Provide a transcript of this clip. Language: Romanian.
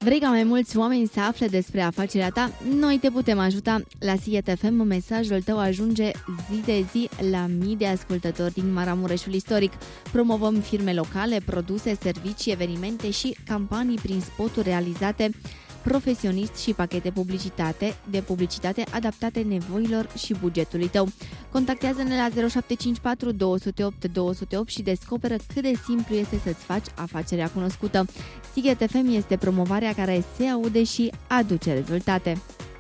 Vrei ca mai mulți oameni să afle despre afacerea ta? Noi te putem ajuta. La Sighet FM, mesajul tău ajunge zi de zi la mii de ascultători din Maramureșul istoric. Promovăm firme locale, produse, servicii, evenimente și campanii prin spoturi realizate profesionist și pachete de publicitate adaptate nevoilor și bugetului tău. Contactează-ne la 0754 208 208 și descoperă cât de simplu este să-ți faci afacerea cunoscută. Sighet FM este promovarea care se aude și aduce rezultate.